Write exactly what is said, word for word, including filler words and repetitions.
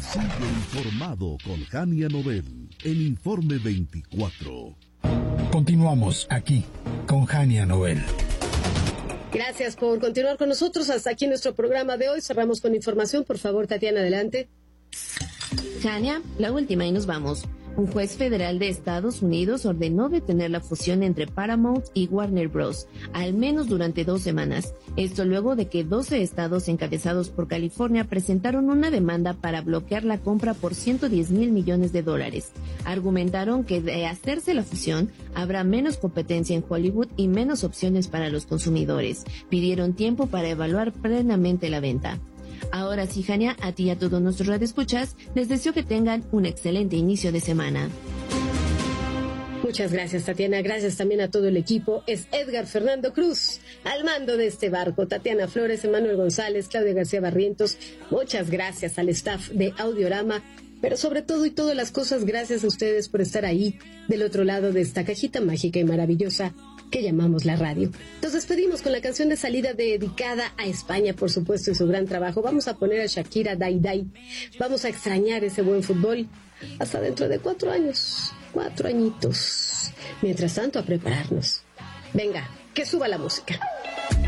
Sigue informado con Jania Nobel en Informe veinticuatro. Continuamos aquí con Jania Nobel. Gracias por continuar con nosotros. Hasta aquí nuestro programa de hoy. Cerramos con información. Por favor, Tatiana, adelante. Jania, la última y nos vamos. Un juez federal de Estados Unidos ordenó detener la fusión entre Paramount y Warner Bros., al menos durante dos semanas. Esto luego de que doce estados encabezados por California presentaron una demanda para bloquear la compra por ciento diez mil millones de dólares. Argumentaron que de hacerse la fusión, habrá menos competencia en Hollywood y menos opciones para los consumidores. Pidieron tiempo para evaluar plenamente la venta. Ahora sí, Jania, a ti y a todos nuestros radioescuchas, les deseo que tengan un excelente inicio de semana. Muchas gracias, Tatiana. Gracias también a todo el equipo. Es Edgar Fernando Cruz al mando de este barco. Tatiana Flores, Emanuel González, Claudia García Barrientos. Muchas gracias al staff de Audiorama. Pero sobre todo y todas las cosas, gracias a ustedes por estar ahí, del otro lado de esta cajita mágica y maravillosa que llamamos la radio. Nos despedimos con la canción de salida dedicada a España, por supuesto, y su gran trabajo. Vamos a poner a Shakira Dai Dai. Vamos a extrañar ese buen fútbol hasta dentro de cuatro años, cuatro añitos. Mientras tanto, a prepararnos. Venga, que suba la música.